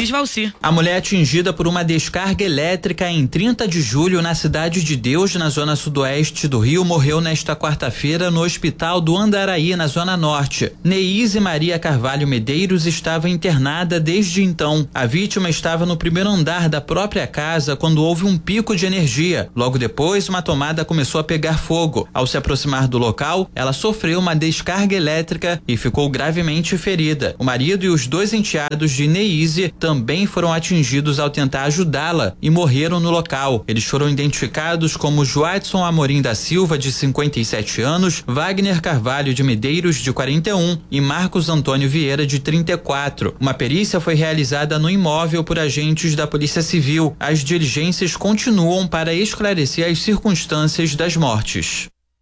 Inês Valci. A mulher atingida por uma descarga elétrica em 30 de julho na Cidade de Deus, na zona sudoeste do Rio, morreu nesta quarta-feira no Hospital do Andaraí, na zona norte. Neíse Maria Carvalho Medeiros estava internada desde então. A vítima estava no primeiro andar da própria casa quando houve um pico de energia. Logo depois, uma tomada começou a pegar fogo. Ao se aproximar do local, ela sofreu uma descarga elétrica e ficou gravemente ferida. O marido e os dois enteados de Neíse também foram atingidos ao tentar ajudá-la e morreram no local. Eles foram identificados como Joadson Amorim da Silva, de 57 anos, Wagner Carvalho de Medeiros, de 41 e Marcos Antônio Vieira, de 34. Uma perícia foi realizada no imóvel por agentes da Polícia Civil. As diligências continuam para esclarecer as circunstâncias das mortes.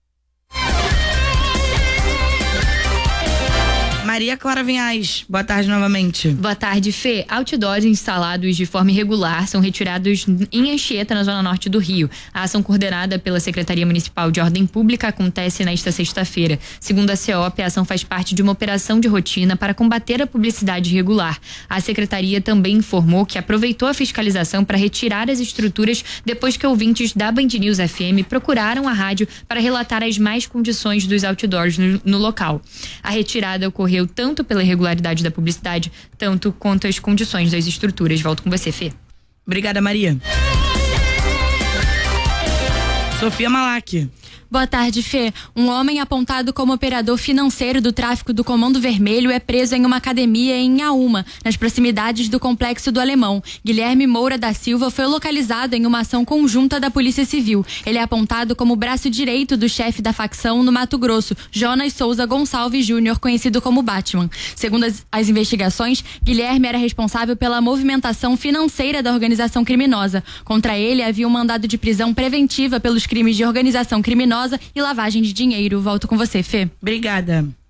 Maria Clara Vinhais, boa tarde novamente. Boa tarde, Fê. Outdoors instalados de forma irregular são retirados em Anchieta, na zona norte do Rio. A ação coordenada pela Secretaria Municipal de Ordem Pública acontece nesta sexta-feira. Segundo a CEOP, a ação faz parte de uma operação de rotina para combater a publicidade irregular. A Secretaria também informou que aproveitou a fiscalização para retirar as estruturas depois que ouvintes da Band News FM procuraram a rádio para relatar as más condições dos outdoors no local. A retirada ocorreu tanto pela irregularidade da publicidade, tanto quanto as condições das estruturas. Volto com você, Fê. Obrigada, Maria. Sofia Malak. Boa tarde, Fê. Um homem apontado como operador financeiro do tráfico do Comando Vermelho é preso em uma academia em Inhaúma, nas proximidades do Complexo do Alemão. Guilherme Moura da Silva foi localizado em uma ação conjunta da Polícia Civil. Ele é apontado como braço direito do chefe da facção no Mato Grosso, Jonas Souza Gonçalves Júnior, conhecido como Batman. Segundo as investigações, Guilherme era responsável pela movimentação financeira da organização criminosa. Contra ele havia um mandado de prisão preventiva pelos crimes de organização criminosa e lavagem de dinheiro. Volto com você, Fê. Obrigada.